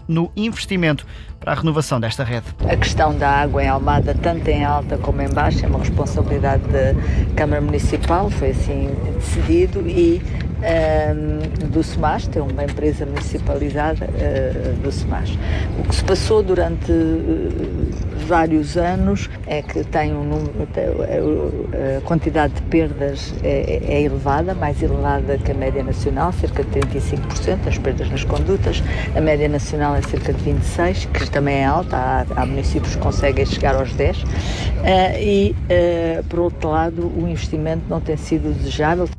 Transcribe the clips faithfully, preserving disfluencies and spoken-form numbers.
no investimento para a renovação desta rede. A questão da água em Almada, tanto em alta como em baixa, é uma responsabilidade da Câmara Municipal, foi assim decidido, e um, do SEMAS, tem uma empresa municipalizada uh, do SEMAS. O que se passou durante uh, vários anos é que tem um número, a quantidade de perdas é, é elevada, mais elevada que a média nacional, cerca de trinta e cinco por cento, as perdas nas condutas. A média nacional é cerca de vinte e seis por cento, que também é alta, há, há municípios que conseguem chegar aos dez por cento, uh, e, uh, por outro lado, o investimento não tem sido desejável.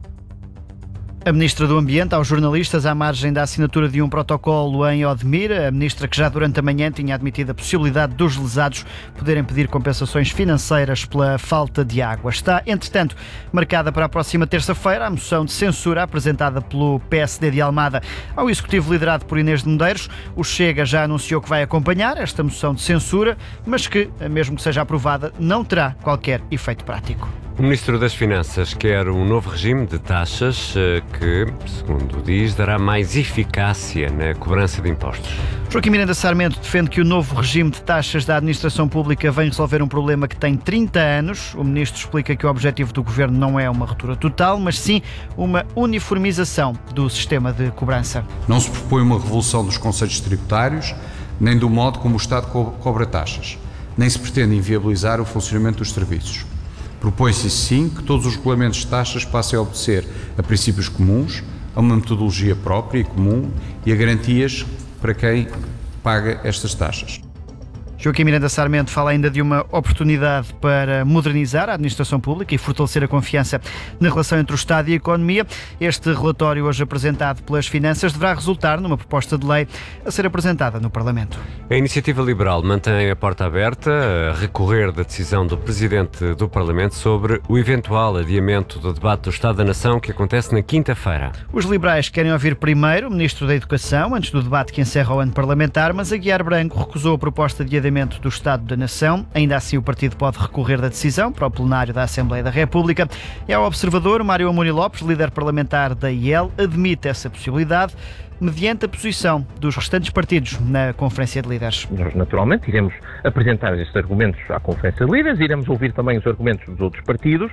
A Ministra do Ambiente, aos jornalistas, à margem da assinatura de um protocolo em Odmir, a Ministra que já durante a manhã tinha admitido a possibilidade dos lesados poderem pedir compensações financeiras pela falta de água. Está, entretanto, marcada para a próxima terça-feira a moção de censura apresentada pelo P S D de Almada ao Executivo liderado por Inês de Medeiros. O Chega já anunciou que vai acompanhar esta moção de censura, mas que, mesmo que seja aprovada, não terá qualquer efeito prático. O Ministro das Finanças quer um novo regime de taxas que, segundo diz, dará mais eficácia na cobrança de impostos. Joaquim Miranda Sarmento defende que o novo regime de taxas da administração pública vem resolver um problema que tem trinta anos. O Ministro explica que o objetivo do Governo não é uma ruptura total, mas sim uma uniformização do sistema de cobrança. Não se propõe uma revolução dos conceitos tributários, nem do modo como o Estado cobra taxas, nem se pretende inviabilizar o funcionamento dos serviços. Propõe-se, sim, que todos os regulamentos de taxas passem a obedecer a princípios comuns, a uma metodologia própria e comum e a garantias para quem paga estas taxas. Joaquim Miranda Sarmento fala ainda de uma oportunidade para modernizar a administração pública e fortalecer a confiança na relação entre o Estado e a economia. Este relatório, hoje apresentado pelas Finanças, deverá resultar numa proposta de lei a ser apresentada no Parlamento. A Iniciativa Liberal mantém a porta aberta a recorrer da decisão do Presidente do Parlamento sobre o eventual adiamento do debate do Estado da Nação que acontece na quinta-feira. Os liberais querem ouvir primeiro o Ministro da Educação, antes do debate que encerra o ano parlamentar, mas Aguiar Branco recusou a proposta de adiamento do Estado da Nação. Ainda assim, o partido pode recorrer da decisão para o plenário da Assembleia da República. E ao observador, Mário Amorim Lopes, líder parlamentar da I E L, admite essa possibilidade mediante a posição dos restantes partidos na Conferência de Líderes. Nós, naturalmente, iremos apresentar estes argumentos à Conferência de Líderes, iremos ouvir também os argumentos dos outros partidos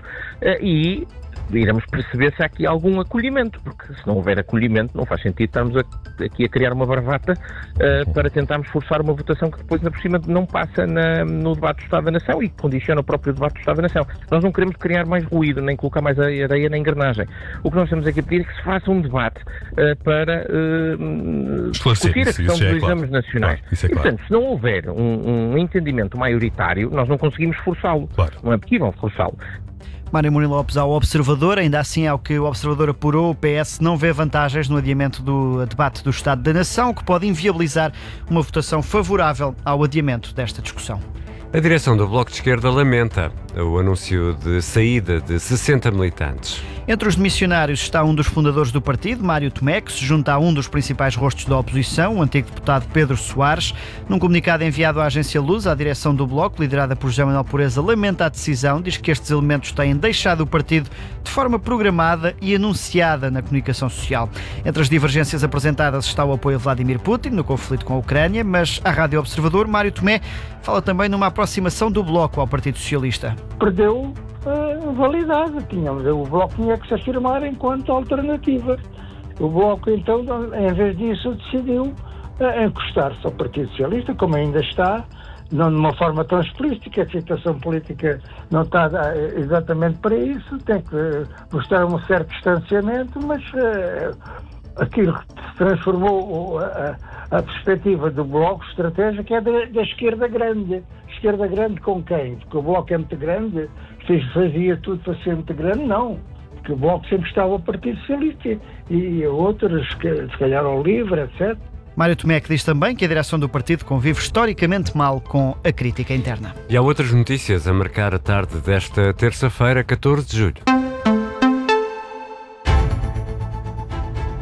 e iremos perceber se há aqui algum acolhimento, porque se não houver acolhimento não faz sentido estarmos a, aqui a criar uma bravata uh, para tentarmos forçar uma votação que depois, na por cima, não passa na, no debate do Estado da Nação e que condiciona o próprio debate do Estado da Nação. Nós não queremos criar mais ruído, nem colocar mais areia na engrenagem. O que nós estamos aqui a pedir é que se faça um debate uh, para uh, discutir a questão dos é exames claro. nacionais. Claro, é claro. E, portanto, se não houver um, um entendimento maioritário, nós não conseguimos forçá-lo. Claro. Não é possível forçá-lo. Mário Amorim Lopes ao Observador. Ainda assim, ao que o Observador apurou, o P S não vê vantagens no adiamento do debate do Estado da Nação, que pode inviabilizar uma votação favorável ao adiamento desta discussão. A direção do Bloco de Esquerda lamenta o anúncio de saída de sessenta militantes. Entre os demissionários está um dos fundadores do partido, Mário Tomé, que se junta a um dos principais rostos da oposição, o antigo deputado Pedro Soares. Num comunicado enviado à agência Luz, a direção do Bloco, liderada por José Manuel Pureza, lamenta a decisão, diz que estes elementos têm deixado o partido de forma programada e anunciada na comunicação social. Entre as divergências apresentadas está o apoio a Vladimir Putin no conflito com a Ucrânia, mas à Rádio Observador, Mário Tomé fala também numa aproximação do Bloco ao Partido Socialista. Perdeu a validade. Tínhamos, o Bloco tinha que se afirmar enquanto alternativa. O Bloco, então, em vez disso, decidiu encostar-se ao Partido Socialista, como ainda está, não de uma forma tão explícita, a situação política não está exatamente para isso, tem que mostrar um certo distanciamento, mas uh, aquilo que se transformou a, a perspectiva do Bloco, estratégia, que é da, da esquerda grande. Esquerda grande com quem? Porque o Bloco é muito grande, fazia tudo para ser muito grande? Não. Porque o Bloco sempre estava ao Partido Socialista e outros, se calhar ao Livre, etcétera. Mário Tomé que diz também que a direção do partido convive historicamente mal com a crítica interna. E há outras notícias a marcar a tarde desta terça-feira, catorze de julho. O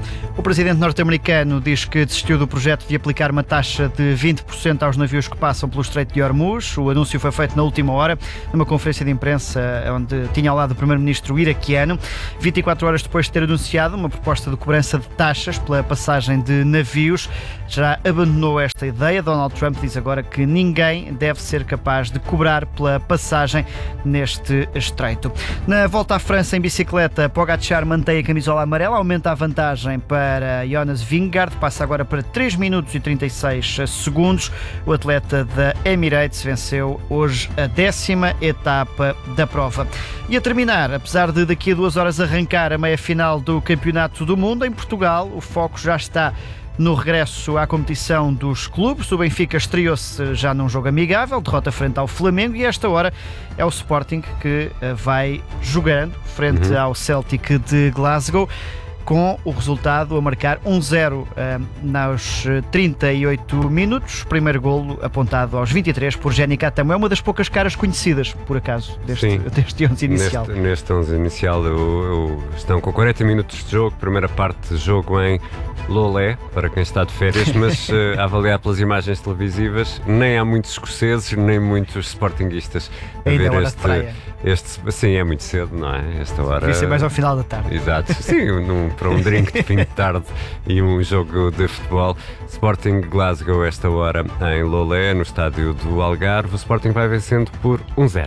presidente norte-americano diz que desistiu do projeto de aplicar uma taxa de vinte por cento aos navios que passam pelo Estreito de Hormuz. O anúncio foi feito na última hora, numa conferência de imprensa onde tinha ao lado o primeiro-ministro iraquiano, vinte e quatro horas depois de ter anunciado uma proposta de cobrança de taxas pela passagem de navios. Já abandonou esta ideia. Donald Trump diz agora que ninguém deve ser capaz de cobrar pela passagem neste estreito. Na volta à França em bicicleta, Pogacar mantém a camisola amarela, aumenta a vantagem para Jonas Vingegaard, passa agora para três minutos e trinta e seis segundos. O atleta da Emirates venceu hoje a décima etapa da prova. E a terminar, apesar de daqui a duas horas arrancar a meia-final do Campeonato do Mundo, em Portugal o foco já está no regresso à competição dos clubes. O Benfica estreou-se já num jogo amigável, derrota frente ao Flamengo, e a esta hora é o Sporting que vai jogando frente uhum. ao Celtic de Glasgow, com o resultado a marcar um zero uh, nos trinta e oito minutos. Primeiro golo apontado aos vinte e três por Jenny Catamo. É uma das poucas caras conhecidas, por acaso, deste, deste onze inicial. Neste, neste onze inicial o, o, estão com quarenta minutos de jogo. Primeira parte de jogo em Lolé, para quem está de férias, mas uh, a avaliar pelas imagens televisivas, nem há muitos escoceses, nem muitos sportinguistas a Ainda ver hora este, de praia. este. Sim, é muito cedo, não é? Esta hora. Devia ser mais ao final da tarde. Exato, sim, num, para um drink de fim de tarde e um jogo de futebol. Sporting Glasgow, esta hora em Lolé, no estádio do Algarve. O Sporting vai vencendo por um zero.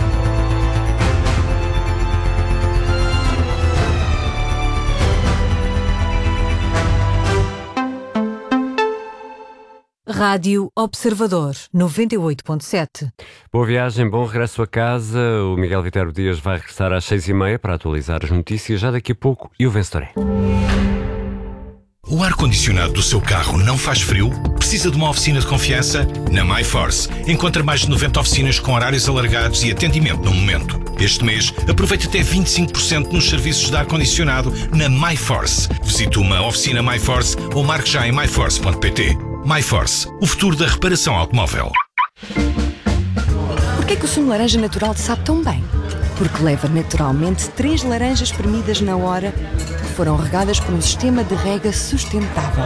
Rádio Observador, noventa e oito ponto sete. Boa viagem, bom regresso a casa. O Miguel Viterbo Dias vai regressar às seis e meia para atualizar as notícias já daqui a pouco, e o Vencedor é. O ar-condicionado do seu carro não faz frio? Precisa de uma oficina de confiança? Na MyForce encontra mais de noventa oficinas com horários alargados e atendimento no momento. Este mês, aproveite até vinte e cinco por cento nos serviços de ar-condicionado na MyForce. Visite uma oficina MyForce ou marque já em myforce ponto pt. MyForce, o futuro da reparação automóvel. Porquê que o sumo de laranja natural te sabe tão bem? Porque leva naturalmente três laranjas espremidas na hora que foram regadas por um sistema de rega sustentável.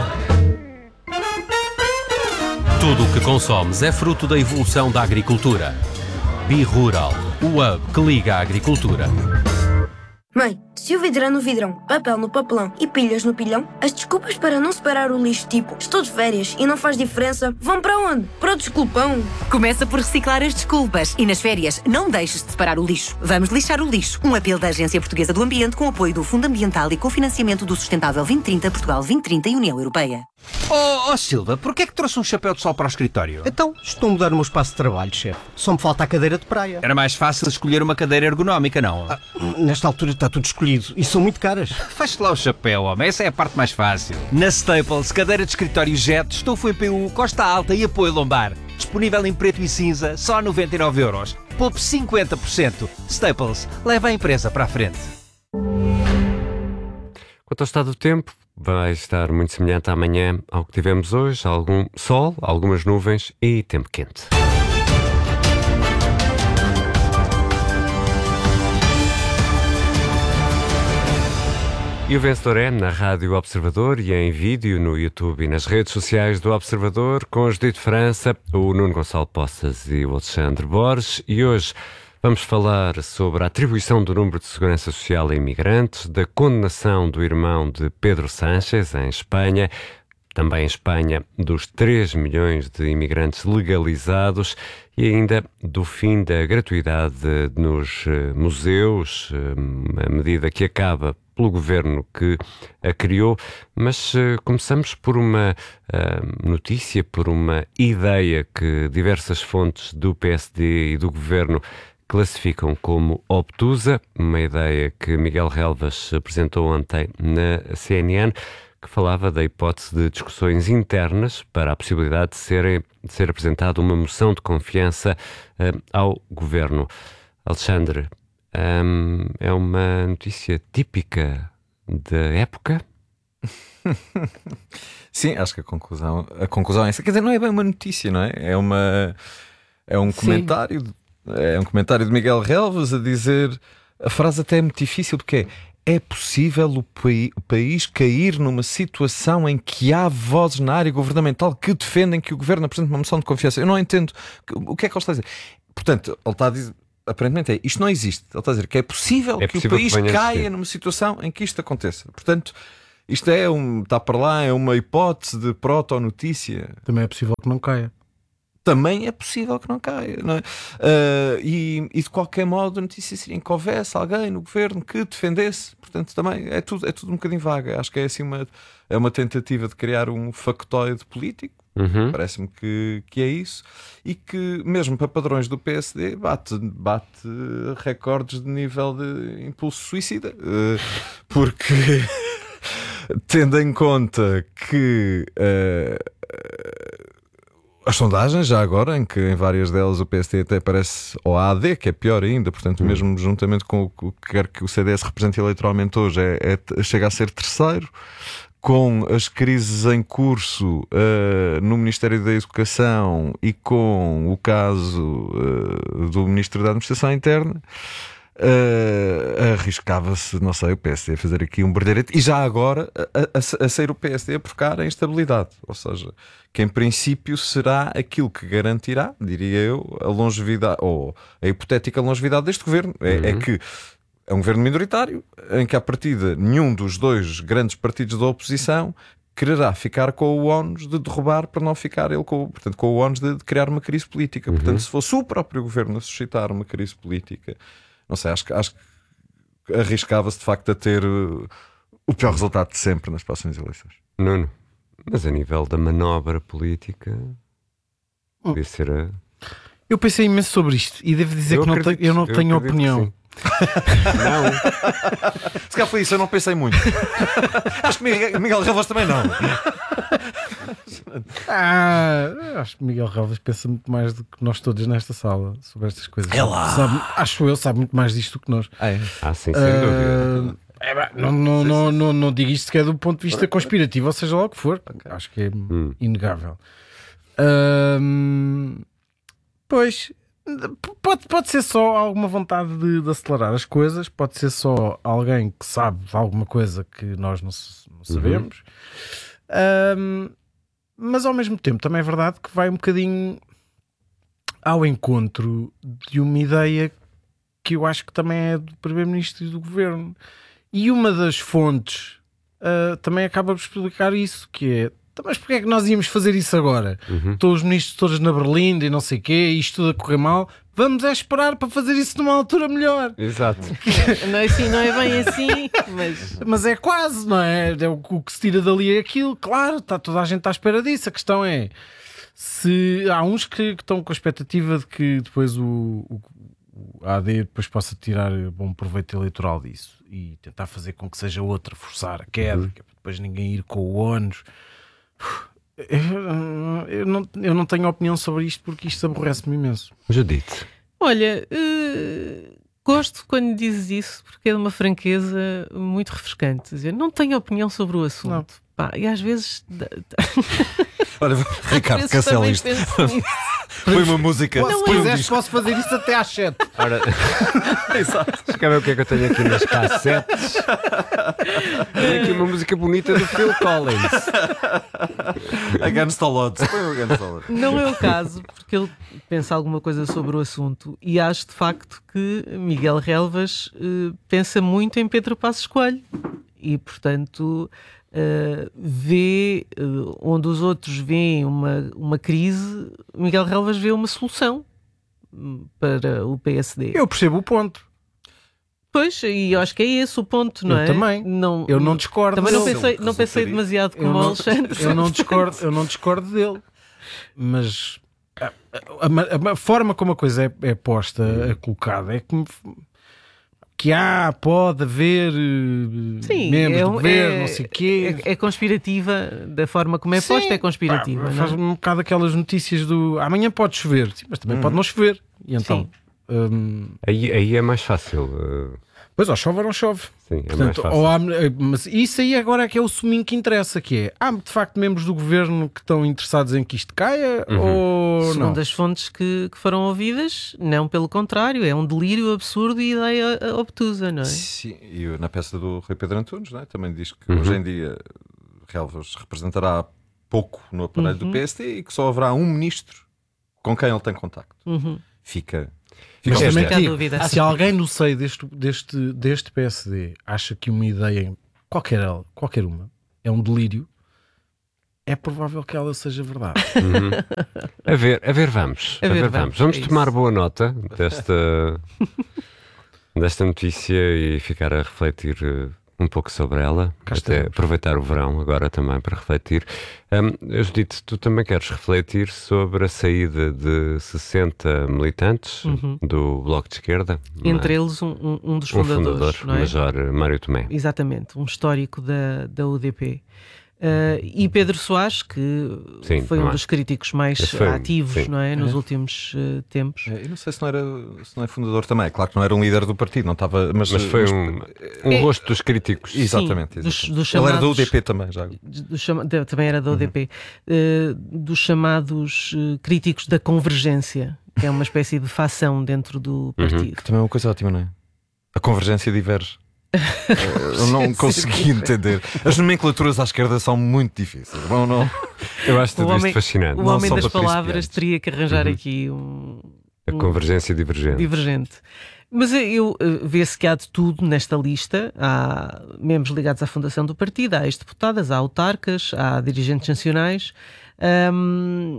Tudo o que consomes é fruto da evolução da agricultura. Bi-Rural, o hub que liga a agricultura. Mãe, se o vidro é no vidrão, papel no papelão e pilhas no pilhão, as desculpas para não separar o lixo, tipo estou de férias e não faz diferença, vão para onde? Para o desculpão. Começa por reciclar as desculpas e nas férias não deixes de separar o lixo. Vamos lixar o lixo. Um apelo da Agência Portuguesa do Ambiente com apoio do Fundo Ambiental e cofinanciamento do Sustentável vinte trinta, Portugal vinte trinta e União Europeia. Oh, oh Silva, porquê é que trouxe um chapéu de sol para o escritório? Então, estou a mudar o meu espaço de trabalho, chefe. Só me falta a cadeira de praia. Era mais fácil escolher uma cadeira ergonómica, não? Ah, nesta altura está tudo escolhido e são muito caras. Faz-te lá o chapéu, homem. Essa é a parte mais fácil. Na Staples, cadeira de escritório Jet, estufa E P U, costa alta e apoio lombar. Disponível em preto e cinza, só noventa e nove euros. Poupe cinquenta por cento. Staples, leva a empresa para a frente. Quanto ao estado do tempo, vai estar muito semelhante amanhã ao que tivemos hoje. Algum sol, algumas nuvens e tempo quente. E o Vencedor é na Rádio Observador e em vídeo no YouTube e nas redes sociais do Observador, com a Judite França, o Nuno Gonçalo Poças e o Alexandre Borges. E hoje vamos falar sobre a atribuição do número de segurança social a imigrantes, da condenação do irmão de Pedro Sánchez em Espanha, também em Espanha, dos três milhões de imigrantes legalizados e ainda do fim da gratuidade nos museus, a medida que acaba pelo governo que a criou. Mas uh, começamos por uma uh, notícia, por uma ideia que diversas fontes do P S D e do governo classificam como obtusa, uma ideia que Miguel Relvas apresentou ontem na C N N, que falava da hipótese de discussões internas para a possibilidade de, serem, de ser apresentada uma moção de confiança uh, ao governo. Alexandre, Um, é uma notícia típica da época? Sim, acho que a conclusão, a conclusão é essa. Quer dizer, não é bem uma notícia, não é? É, uma, é um comentário, é um comentário de Miguel Relvas a dizer, a frase até é muito difícil, porque é, é possível o, pai, o país cair numa situação em que há vozes na área governamental que defendem que o governo apresente uma moção de confiança? Eu não entendo o que é que ele está a dizer. Portanto, ele está a dizer, aparentemente é, isto não existe. Ele está a dizer que é possível, é que possível o país que caia numa situação em que isto aconteça. Portanto, isto é um, está para lá, é uma hipótese de proto-notícia. Também é possível que não caia. Também é possível que não caia, não é? Uh, e, e de qualquer modo a notícia seria que houvesse alguém no governo que defendesse. Portanto, também é tudo, é tudo um bocadinho vaga. Acho que é assim uma, é uma tentativa de criar um factoide político. Uhum. Parece-me que, que é isso. E que mesmo para padrões do P S D bate, bate recordes de nível de impulso suicida. Uh, porque tendo em conta que uh, as sondagens, já agora, em que em várias delas o P S D até parece, ou a AD, que é pior ainda, portanto, hum. mesmo juntamente com o que quer que o C D S represente eleitoralmente hoje, é, é, chega a ser terceiro, com as crises em curso uh, no Ministério da Educação e com o caso uh, do Ministro da Administração Interna. Uh, arriscava-se, não sei, o P S D a fazer aqui um brilharete e já agora a, a, a sair o P S D a provocar a instabilidade, ou seja, que em princípio será aquilo que garantirá, diria eu, a longevidade ou a hipotética longevidade deste governo. É, uhum. é que é um governo minoritário em que à partida nenhum dos dois grandes partidos da oposição quererá ficar com o ónus de derrubar para não ficar ele com, portanto, com o ónus de, de criar uma crise política. Uhum. Portanto, se fosse o próprio governo a suscitar uma crise política, não sei, acho, acho que arriscava-se de facto a ter uh, o pior resultado de sempre nas próximas eleições. Nuno, mas a nível da manobra política, podia ser a... Eu pensei imenso sobre isto e devo dizer eu que acredito, não te, eu não eu tenho opinião. Não. Se calhar foi isso, eu não pensei muito. Acho que Miguel, Miguel Relvas também não. Ah, acho que Miguel Relvas pensa muito mais do que nós todos nesta sala sobre estas coisas. É lá. Sabe, acho eu, sabe muito mais disto do que nós. Ah, é? ah sim, sem uh, dúvida. É, não, não, não, não, não digo isto que é do ponto de vista conspirativo, ou seja lá o que for. Okay. Acho que é hum. inegável. Uh, pois, pode, pode ser só alguma vontade de, de acelerar as coisas, pode ser só alguém que sabe de alguma coisa que nós não, não sabemos. Uhum. Uh, mas ao mesmo tempo também é verdade que vai um bocadinho ao encontro de uma ideia que eu acho que também é do Primeiro-Ministro e do Governo. E uma das fontes uh, também acaba por explicar isso, que é, mas porquê é que nós íamos fazer isso agora? Uhum. Estão os ministros todos na Berlinda e não sei o quê, e isto tudo a correr mal, vamos é esperar para fazer isso numa altura melhor. Exato. Não é assim, não é bem assim, mas... mas é quase, não é? É o, o que se tira dali é aquilo, claro, está toda a gente à espera disso. A questão é, se há uns que, que estão com a expectativa de que depois o, o a AD depois possa tirar bom proveito eleitoral disso e tentar fazer com que seja outra, forçar a queda, uhum. que é para depois ninguém ir com o ónus. Eu, eu, não, eu não tenho opinião sobre isto porque isto aborrece-me imenso. Judite. Olha, uh, gosto quando dizes isso porque é de uma franqueza muito refrescante. Dizer, não tenho opinião sobre o assunto. Pá, e às vezes... Olha, Ricardo, cancela isto. Põe uma música. Se quiseres, posso fazer isto até às sete. Ora, exato. Quer ver o que é que eu tenho aqui nas cassetes? Tenho aqui uma música bonita do Phil Collins. Against all odds. Põe o Against all odds. Não é o caso, porque ele pensa alguma coisa sobre o assunto e acho de facto que Miguel Relvas uh, pensa muito em Pedro Passos Coelho e, portanto... Uh, vê uh, onde os outros veem uma, uma crise, Miguel Relvas vê uma solução para o P S D. Eu percebo o ponto. Pois, e eu acho que é esse o ponto, não eu é? Também. Não, eu não discordo. Também não pensei, não pensei demasiado como o Alexandre. Eu não discordo, eu não discordo dele. Mas a, a, a, a forma como a coisa é, é posta, é colocada, é que me... que há, pode haver Sim, membros é, do governo, é, não sei o quê. É, é conspirativa, da forma como é Sim, posta, é conspirativa. Pá, faz um bocado aquelas notícias do amanhã pode chover, Sim, mas também hum. pode não chover. E então, hum... aí, aí é mais fácil. Pois, ou chove ou não chove. Sim, é Portanto, mais fácil. ou há, mas isso aí agora é que é o suminho que interessa, que é, há de facto membros do governo que estão interessados em que isto caia, Uhum. ou Segundo não? as fontes que, que foram ouvidas, não, pelo contrário, é um delírio absurdo e ideia obtusa, não é? Sim, e na peça do Rui Pedro Antunes, não é? Também diz que Uhum. hoje em dia Relvas representará pouco no aparelho Uhum. do P S D e que só haverá um ministro com quem ele tem contacto. Uhum. Fica... Mas fica também um mistério. digo, dúvida. se alguém no seio deste, deste, deste P S D acha que uma ideia, qualquer, ela- qualquer uma, é um delírio, é provável que ela seja verdade. Uhum. A ver, a ver, vamos. A A ver, ver, vamos. vamos. Vamos É tomar isso. boa nota desta, desta notícia e ficar a refletir eh, um pouco sobre ela. Cá Até estaremos. aproveitar o verão agora também para refletir. Um, Judite, tu também queres refletir sobre a saída de sessenta militantes Uhum. do Bloco de Esquerda? não é? Entre eles, um, um- um dos um fundadores, fundador, não é? o Major Mário Tomé. Exatamente, um histórico da, da U D P. Uh, e Pedro Soares, que Sim, foi um também. dos críticos mais Esse foi, ativos, sim. não é, nos É. últimos uh, tempos. É, eu não sei se não, era, se não é fundador também. Claro que não era um líder do partido, não estava, mas, Mas foi um, um É. rosto dos críticos. Exatamente. Sim, dos- exatamente. dos Ele era da chamados- U D P também, já. Do chama- de- também era da U D P, uh, dos chamados uh, críticos da convergência, que é uma espécie de facção dentro do partido. Que também é uma coisa ótima, não é? A convergência diverge. Eu não consegui entender. As nomenclaturas à esquerda são muito difíceis. Bom, não. Eu acho O tudo homem, isto fascinante. o Não homem só das para palavras principiantes. teria que arranjar Uhum. aqui um, A um- convergência divergente. divergente. Mas eu eh, vê-se que há de tudo nesta lista. Há membros ligados à fundação do partido, há ex-deputadas, há autarcas, há dirigentes nacionais. Hum,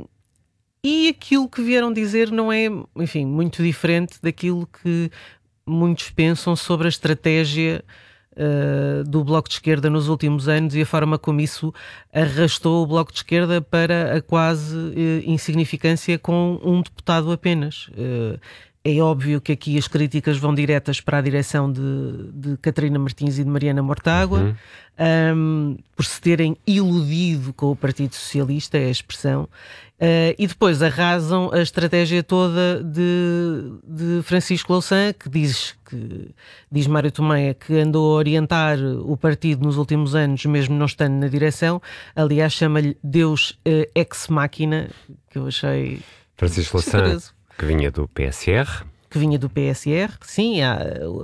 e aquilo que vieram dizer não é, enfim, muito diferente daquilo que muitos pensam sobre a estratégia uh, do Bloco de Esquerda nos últimos anos e a forma como isso arrastou o Bloco de Esquerda para a quase uh, insignificância com um deputado apenas. Uh, é óbvio que aqui as críticas vão diretas para a direção de, de Catarina Martins e de Mariana Mortágua, Uhum. um, por se terem iludido com o Partido Socialista, é a expressão, uh, e depois arrasam a estratégia toda de, de Francisco Louçã, que diz, que diz Mário Tomé que andou a orientar o partido nos últimos anos, mesmo não estando na direção. Aliás, chama-lhe Deus uh, ex machina, que eu achei Francisco Louçã, surpreso. que vinha do P S R. Que vinha do P S R, sim, há,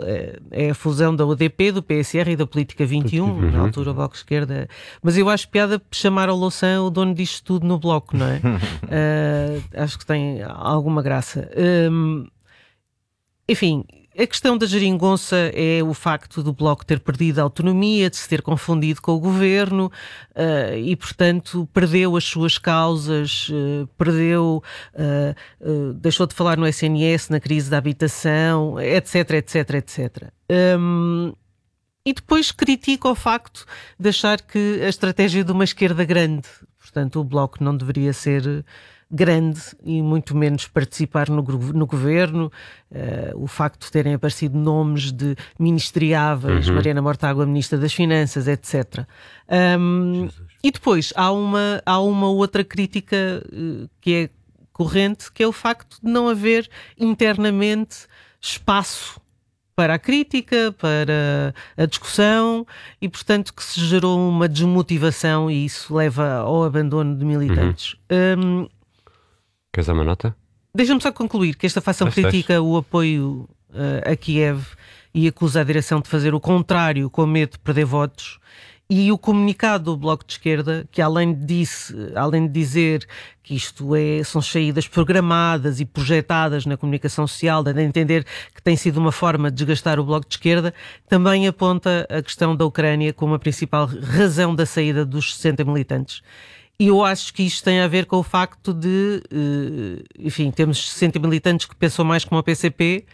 é a fusão da U D P, do P S R e da Política vinte e um, Uhum. na altura o Bloco de Esquerda. Mas eu acho piada chamar ao Louçã o dono disto tudo no Bloco, não é? uh, acho que tem alguma graça. Um, enfim, a questão da geringonça é o facto do Bloco ter perdido a autonomia, de se ter confundido com o governo uh, e, portanto, perdeu as suas causas, uh, perdeu, uh, uh, deixou de falar no S N S, na crise da habitação, etc, etc, etcétera. Um, e depois critica o facto de achar que a estratégia de uma esquerda grande, portanto, o Bloco não deveria ser grande e muito menos participar no, no governo, uh, o facto de terem aparecido nomes de ministeriáveis, Uhum. Mariana Mortágua, Ministra das Finanças, etcétera. Um, e depois há uma, há uma outra crítica uh, que é corrente, que é o facto de não haver internamente espaço para a crítica, para a discussão e, portanto, que se gerou uma desmotivação e isso leva ao abandono de militantes. Um, Queres dar uma nota? Deixa-me só concluir que esta facção Deixa, critica o apoio uh, a Kiev e acusa a direção de fazer o contrário com medo de perder votos. E o comunicado do Bloco de Esquerda, que além de, disse, além de dizer que isto é, são saídas programadas e projetadas na comunicação social, de entender que tem sido uma forma de desgastar o Bloco de Esquerda, também aponta a questão da Ucrânia como a principal razão da saída dos sessenta militantes. E eu acho que isto tem a ver com o facto de, enfim, temos sessenta militantes que pensam mais como a P C P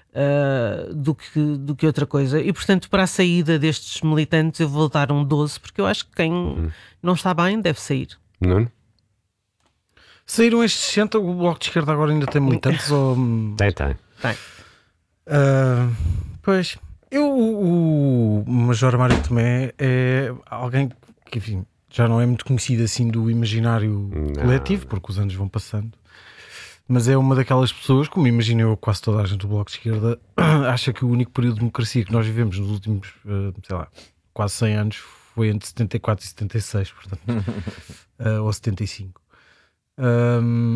uh, do, que, do que outra coisa. E, portanto, para a saída destes militantes eu vou dar um doze, porque eu acho que quem uhum. não está bem deve sair. Nuno? Saíram estes sessenta, o Bloco de Esquerda agora ainda tem militantes? ou... Tem, tem. Tem. Uh, pois, eu, o, o Major Mário Tomé é alguém que, enfim, já não é muito conhecido assim do imaginário não. coletivo, porque os anos vão passando. mas é uma daquelas pessoas, como imagino eu, quase toda a gente do Bloco de Esquerda, acha que o único período de democracia que nós vivemos nos últimos, sei lá, quase cem anos foi entre setenta e quatro e setenta e seis, portanto, uh, ou setenta e cinco. Um,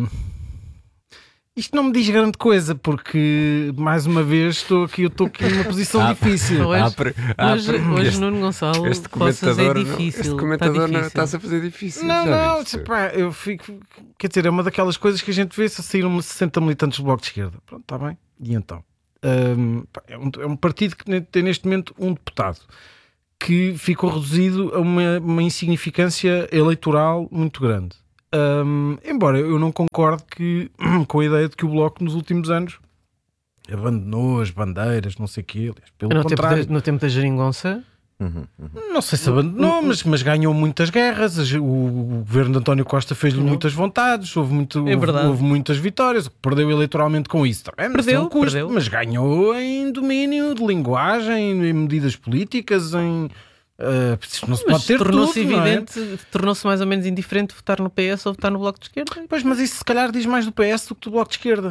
isto não me diz grande coisa, porque mais uma vez estou aqui, eu estou aqui numa posição ah, difícil. Hoje, ah, ah, hoje, hoje este, Nuno Gonçalo, este Poças é difícil. Este comentador está não está-se a fazer difícil. Não, já não, tipo, pá, eu fico. Quer dizer, é uma daquelas coisas que a gente vê se saíram sessenta militantes do Bloco de Esquerda. Pronto, está bem. E então? Um, pá, é, um, é um partido que tem neste momento um deputado que ficou reduzido a uma, uma insignificância eleitoral muito grande. Um, embora eu não concorde que, com a ideia de que o Bloco nos últimos anos abandonou as bandeiras, não sei o quê. Pelo no, contrário, tempo da, no tempo da geringonça, Uhum, uhum. não sei se abandonou, mas, mas ganhou muitas guerras. O, o governo de António Costa fez-lhe muitas vontades, houve, muito, é houve, houve muitas vitórias. Perdeu eleitoralmente com isso, também, mas perdeu, um custo, perdeu. Mas ganhou em domínio de linguagem, em medidas políticas, em. Uh, não se pode ter tornou-se tudo, evidente, não é? Tornou-se mais ou menos indiferente votar no P S ou votar no Bloco de Esquerda. Pois, mas isso se calhar diz mais do P S do que do Bloco de Esquerda.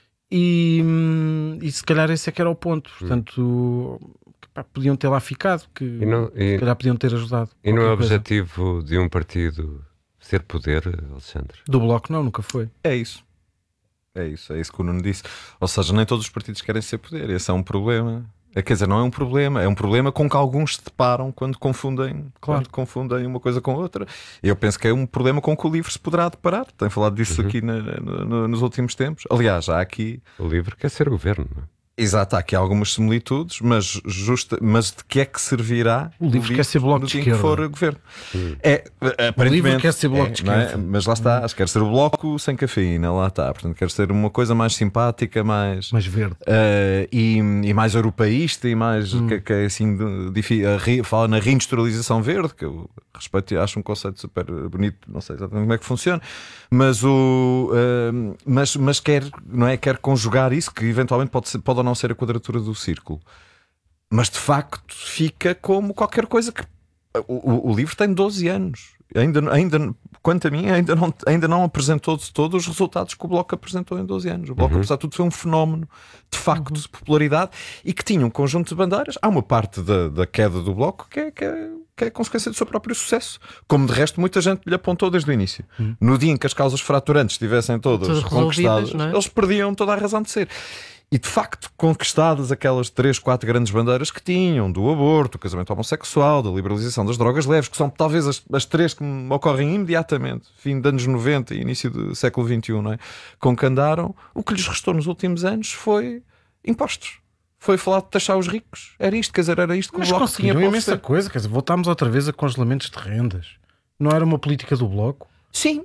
E, e se calhar esse é que era o ponto. Portanto, pá, podiam ter lá ficado, que e não, e, se calhar podiam ter ajudado. E não é coisa. objetivo de um partido ser poder, Alexandre? Do Bloco não, nunca foi. É isso. É isso, é isso que o Nuno disse. Ou seja, nem todos os partidos querem ser poder. Esse é um problema. É, quer dizer, não é um problema, é um problema com que alguns se deparam quando confundem, claro. quando confundem uma coisa com outra. Eu penso que é um problema com que o LIVRE se poderá deparar. Tem falado disso uhum. aqui na, na, nos últimos tempos. Aliás, há aqui. O LIVRE quer ser governo, não é? Exato, há aqui algumas similitudes, mas, justa, mas de que é que servirá o LIVRE quer ser Bloco de Esquerda que for governo? Hum. É, aparentemente, o LIVRE quer ser Bloco é, de Esquerda, é? Mas lá está, acho que quer ser o Bloco sem cafeína, lá está. Portanto, quer ser uma coisa mais simpática, mais, mais verde uh, e, e mais europeísta e mais hum. que, que é assim, de, fala na reindustrialização verde, que eu respeito e acho um conceito super bonito, não sei exatamente como é que funciona, mas, o, uh, mas, mas quer, não é, quer conjugar isso, que eventualmente pode, ser, pode ou não ser a quadratura do círculo, mas de facto fica como qualquer coisa que o, o, o livro tem doze anos, ainda, ainda, quanto a mim, ainda não, ainda não apresentou de todos os resultados que o Bloco apresentou em doze anos. O Bloco, uhum. apesar de tudo, foi um fenómeno de facto uhum. de popularidade e que tinha um conjunto de bandeiras. Há uma parte da, da queda do Bloco que é, que é que é consequência do seu próprio sucesso, como de resto muita gente lhe apontou desde o início. Hum. No dia em que as causas fraturantes estivessem todas, todas conquistadas, é? Eles perdiam toda a razão de ser. E de facto, conquistadas aquelas três, quatro grandes bandeiras que tinham, do aborto, do casamento homossexual, da liberalização das drogas leves, que são talvez as, as três que me ocorrem imediatamente, fim dos anos noventa e início do século vinte e um, não é? Com que andaram, o que lhes restou nos últimos anos foi impostos. Foi falar de taxar os ricos. Era isto, quer dizer, era isto que Mas o Bloco tinha para imensa coisa, quer dizer, voltámos outra vez a congelamentos de rendas. Não era uma política do Bloco? Sim.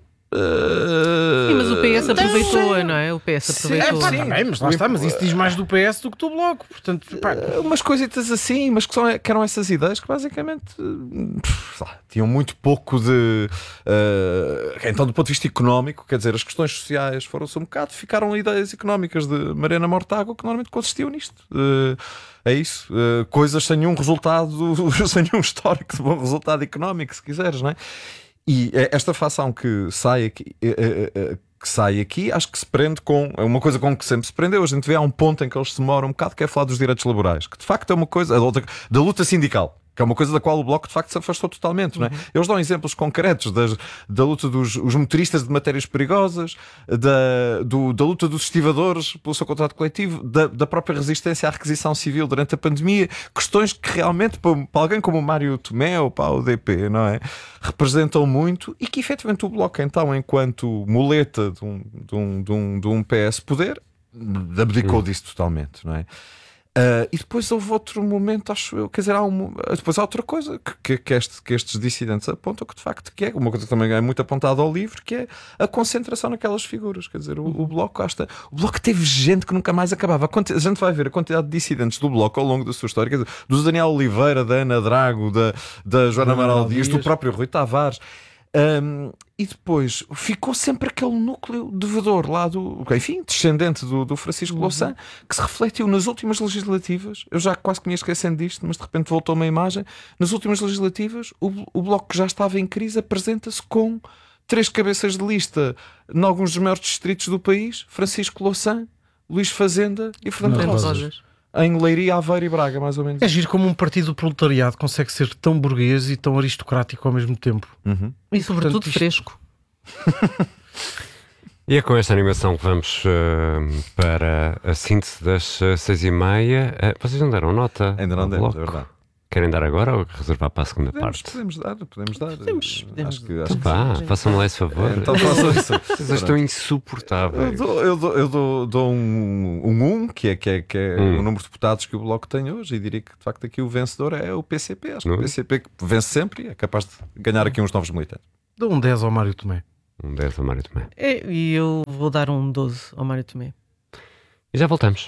Uh... Sim, mas o P S aproveitou, não é? O P S aproveitou. Sim, é, pá, tá bem, mas lá está, mas isso diz mais do P S do que do Bloco. Portanto, pá. Uh, umas coisitas assim, mas que, são, que eram essas ideias que basicamente uh, lá, tinham muito pouco de. Uh, então, do ponto de vista económico, quer dizer, as questões sociais foram-se um bocado, ficaram ideias económicas de Mariana Mortágua que normalmente consistiam nisto. Uh, É isso, uh, coisas sem nenhum resultado, sem nenhum histórico de bom resultado económico, se quiseres, não é? E esta fação que sai aqui, que sai aqui, acho que se prende com é uma coisa com que sempre se prendeu. A gente vê há um ponto em que eles se demoram um bocado, que é falar dos direitos laborais, que de facto é uma coisa, da luta sindical, que é uma coisa da qual o Bloco de facto se afastou totalmente, não é? Uhum. Eles dão exemplos concretos das, da luta dos os motoristas de matérias perigosas, da, do, da luta dos estivadores pelo seu contrato coletivo, da, da própria resistência à requisição civil durante a pandemia, questões que realmente para, para alguém como o Mário Tomé ou para a U D P, não é? Representam muito e que efetivamente o Bloco, então, enquanto muleta de um, de um, de um, de um P S poder, abdicou uhum. disso totalmente, não é? Uh, e depois houve outro momento, acho eu, quer dizer, há um, depois há outra coisa que, que, que, este, que estes dissidentes apontam, que de facto que é uma coisa que também é muito apontada ao livro, que é a concentração naquelas figuras. Quer dizer, o, o Bloco hasta, o Bloco teve gente que nunca mais acabava. A, a gente vai ver a quantidade de dissidentes do Bloco ao longo da sua história, quer dizer, do Daniel Oliveira, da Ana Drago, da, da Joana Amaral Dias, do próprio Rui Tavares. Um, e depois ficou sempre aquele núcleo devedor lá do, enfim, descendente do, do Francisco Louçã, uhum. que se refletiu nas últimas legislativas. Eu já quase que me ia esquecendo disto, mas de repente voltou uma imagem. Nas últimas legislativas, o, o Bloco que já estava em crise apresenta-se com três cabeças de lista em alguns dos maiores distritos do país: Francisco Louçã, Luís Fazenda e Fernando Rosas. Em Leiria, Aveiro e Braga, mais ou menos. É giro como um partido do proletariado consegue ser tão burguês e tão aristocrático ao mesmo tempo. Uhum. E sobretudo Portanto, isto... fresco. E é com esta animação que vamos uh, para a síntese das uh, seis e meia. Uh, vocês não deram nota? Ainda não demos, é verdade. Querem dar agora ou reservar para a segunda podemos, parte? Podemos dar, podemos dar. Podemos, podemos. Acho que, acho então vá, que... façam-me lá esse favor. É, então façam isso. Vocês estão insuportáveis. Eu dou, eu dou, eu dou, dou um, um um, que é, que é, que é hum. o número de deputados que o Bloco tem hoje, e diria que de facto aqui o vencedor é o P C P. Acho que hum. o P C P que vence sempre e é capaz de ganhar aqui uns novos militantes. Dou um dez ao Mário Tomé. Um dez ao Mário Tomé. É, e eu vou dar um doze ao Mário Tomé. E já voltamos.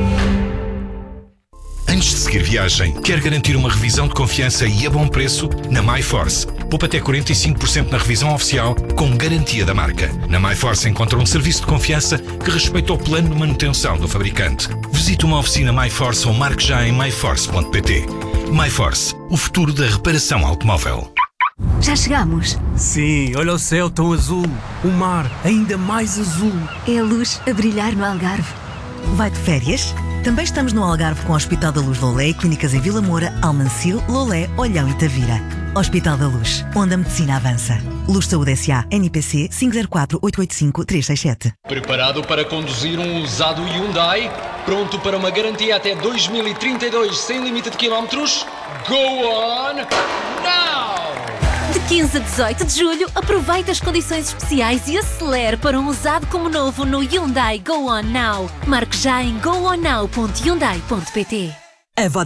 Antes de seguir viagem, quer garantir uma revisão de confiança e a bom preço? Na MyForce. Poupa até quarenta e cinco por cento na revisão oficial, com garantia da marca. Na MyForce encontra um serviço de confiança que respeita o plano de manutenção do fabricante. Visite uma oficina MyForce ou marque já em my force ponto p t. MyForce, o futuro da reparação automóvel. Já chegamos? Sim, olha o céu tão azul, o mar ainda mais azul. É a luz a brilhar no Algarve. Vai de férias? Também estamos no Algarve com o Hospital da Luz Lolé e clínicas em Vila Moura, Almancil, Lolé, Olhão e Tavira. Hospital da Luz, onde a medicina avança. Luz Saúde S A, N P C cinco zero quatro oito oito cinco três seis sete. Preparado para conduzir um usado Hyundai? Pronto para uma garantia até dois mil e trinta e dois sem limite de quilómetros? Go on now! De quinze a dezoito de julho, aproveite as condições especiais e acelere para um usado como novo no Hyundai Go On Now. Marque já em go on now ponto hyundai ponto p t. A Vodafone